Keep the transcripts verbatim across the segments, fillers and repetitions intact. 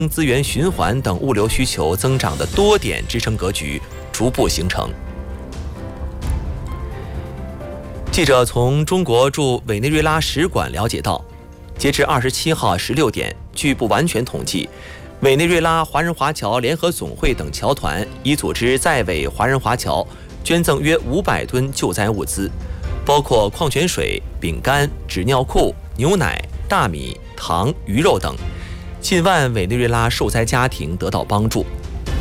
资源循环等物流需求增长的多点支撑格局逐步形成。记者从中国驻委内瑞拉使馆了解到，截至二十七号十六点，据不完全统计，委内瑞拉华人华侨联合总会等侨团已组织在委华人华侨捐赠约五百吨救灾物资，包括矿泉水、饼干、纸尿裤、牛奶、大米、糖、鱼肉等。近万委内瑞拉受灾家庭得到帮助。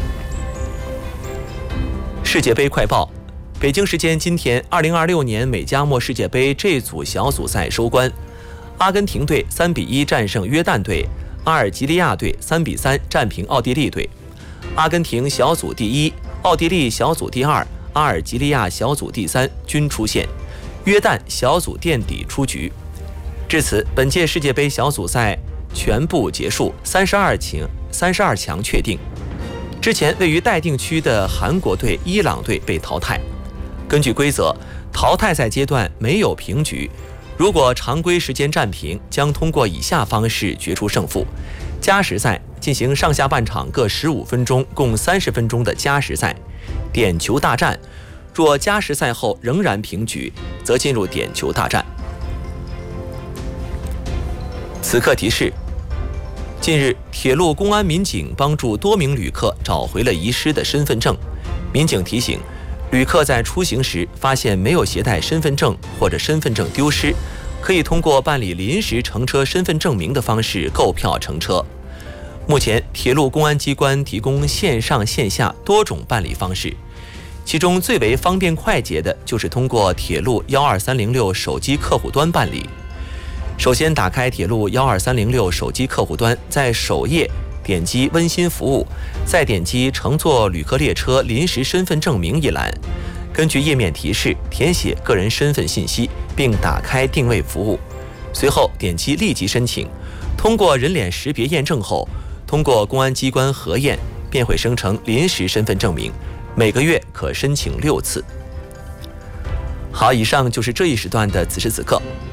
世界杯快报：北京时间今天，二零二六年美加墨世界杯 G 组小组赛收官，阿根廷队三比一战胜约旦队，阿尔及利亚队三比三战平奥地利队。阿根廷小组第一，奥地利小组第二，阿尔及利亚小组第三均出线，约旦小组垫底出局。至此，本届世界杯小组赛全部结束，三十二强三十二强确定。之前位于待定区的韩国队、伊朗队被淘汰。根据规则，淘汰赛阶段没有平局，如果常规时间战平，将通过以下方式决出胜负：加时赛进行上下半场各十五分钟，共三十分钟的加时赛；点球大战，若加时赛后仍然平局，则进入点球大战。此刻提示：近日，铁路公安民警帮助多名旅客找回了遗失的身份证。民警提醒，旅客在出行时发现没有携带身份证或者身份证丢失，可以通过办理临时乘车身份证明的方式购票乘车。目前，铁路公安机关提供线上线下多种办理方式，其中最为方便快捷的就是通过铁路一二三零六手机客户端办理。首先打开铁路一二三零六手机客户端，在首页点击温馨服务，再点击乘坐旅客列车临时身份证明一栏，根据页面提示填写个人身份信息，并打开定位服务，随后点击立即申请。通过人脸识别验证后，通过公安机关核验，便会生成临时身份证明，每个月可申请六次。好，以上就是这一时段的此时此刻。